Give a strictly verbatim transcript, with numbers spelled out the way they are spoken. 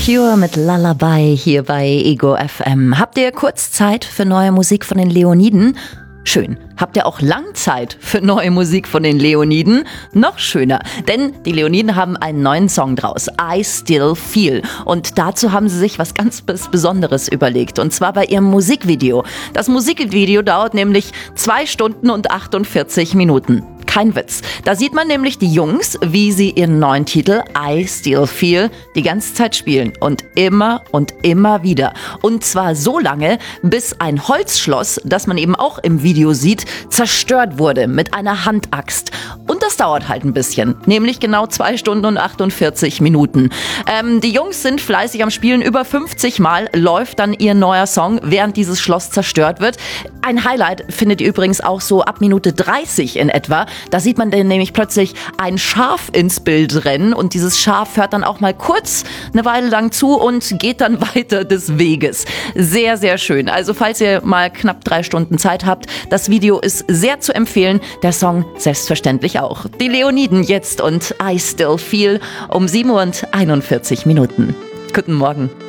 Pure mit Lullaby hier bei Ego F M. Habt ihr kurz Zeit für neue Musik von den Leoniden? Schön. Habt ihr auch lang Zeit für neue Musik von den Leoniden? Noch schöner, denn die Leoniden haben einen neuen Song draus, I Still Feel. Und dazu haben sie sich was ganz Besonderes überlegt, und zwar bei ihrem Musikvideo. Das Musikvideo dauert nämlich zwei Stunden und achtundvierzig Minuten. Kein Witz. Da sieht man nämlich die Jungs, wie sie ihren neuen Titel I Still Feel die ganze Zeit spielen. Und immer und immer wieder. Und zwar so lange, bis ein Holzschloss, das man eben auch im Video sieht, zerstört wurde mit einer Handaxt. Und das dauert halt ein bisschen. Nämlich genau zwei Stunden und achtundvierzig Minuten. Ähm, die Jungs sind fleißig am Spielen. Über fünfzig Mal läuft dann ihr neuer Song, während dieses Schloss zerstört wird. Ein Highlight findet ihr übrigens auch so ab Minute dreißig in etwa. Da sieht man dann nämlich plötzlich ein Schaf ins Bild rennen und dieses Schaf hört dann auch mal kurz eine Weile lang zu und geht dann weiter des Weges. Sehr, sehr schön. Also falls ihr mal knapp drei Stunden Zeit habt, das Video ist sehr zu empfehlen. Der Song selbstverständlich auch. Die Leoniden jetzt und I Still Feel um sieben Uhr und einundvierzig Minuten. Guten Morgen.